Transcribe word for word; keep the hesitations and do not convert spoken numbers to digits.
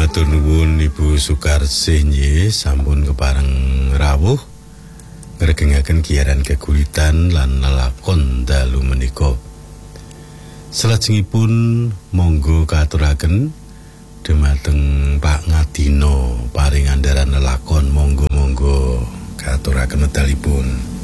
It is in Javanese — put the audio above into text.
Matur nuwun Ibu Sukarsih nggih sampun kepareng rawuh ngregengaken giyaran kegulitan lan lelakon dalu menika. Salajengipun monggo katuraken dhumateng Pak Ngadina paring andharan lelakon, monggo-monggo katuraken medalipun.